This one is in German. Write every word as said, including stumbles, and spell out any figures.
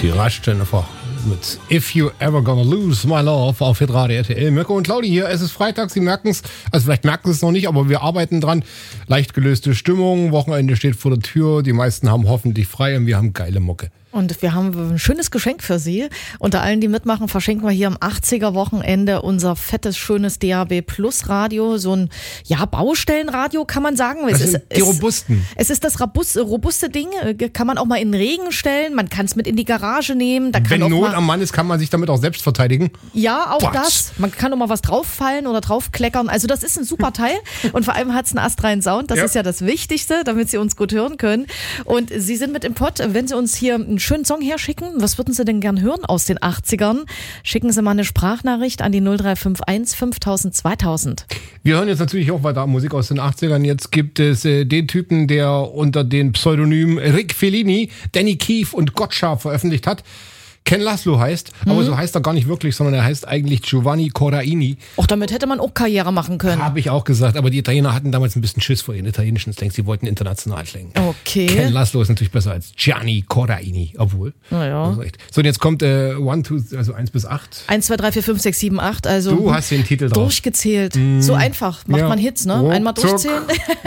Die Rush Jennifer mit If You Ever Gonna Lose My Love auf Hitradio R T L. Mirko und Claudi hier. Es ist Freitag, Sie merken es. Also vielleicht merken Sie es noch nicht, aber wir arbeiten dran. Leicht gelöste Stimmung. Wochenende steht vor der Tür. Die meisten haben hoffentlich frei und wir haben geile Mucke. Und wir haben ein schönes Geschenk für Sie. Unter allen, die mitmachen, verschenken wir hier am achtziger-Wochenende unser fettes, schönes D A B Plus Radio. So ein, ja, Baustellenradio kann man sagen. Das es sind ist, die robusten. Es, es ist das robuste, robuste Ding. Kann man auch mal in den Regen stellen. Man kann es mit in die Garage nehmen. Da kann Wenn auch Not mal, am Mann ist, kann man sich damit auch selbst verteidigen. Ja, auch What? das. Man kann auch mal was drauffallen oder draufkleckern. Also das ist ein super Teil. Und vor allem hat es einen astreinen Sound. Das Ja. ist ja das Wichtigste, damit Sie uns gut hören können. Und Sie sind mit im Pott. Wenn Sie uns hier einen schönen Song herschicken, was würden Sie denn gern hören aus den achtzigern? Schicken Sie mal eine Sprachnachricht an die null drei fünf eins fünftausend zweitausend. Wir hören jetzt natürlich auch weiter Musik aus den achtzigern. Jetzt gibt es äh, den Typen, der unter den Pseudonymen Rick Fellini, Danny Keefe und Gottschalk veröffentlicht hat. Ken Laszlo heißt, aber Mhm. so heißt er gar nicht wirklich, sondern er heißt eigentlich Giovanni Corraini. Auch damit hätte man auch Karriere machen können. Habe ich auch gesagt, aber die Italiener hatten damals ein bisschen Schiss vor den italienischen Slangs, sie wollten international klingen. Okay. Ken Laszlo ist natürlich besser als Gianni Corraini, obwohl. Naja. Also echt. So, und jetzt kommt äh, one, two, also eins bis acht. eins, zwei, drei, vier, fünf, sechs, sieben, acht. Also Du hast den Titel drauf. durchgezählt. So einfach. Macht Ja. man Hits, ne? Ruckzuck. Einmal durchzählen.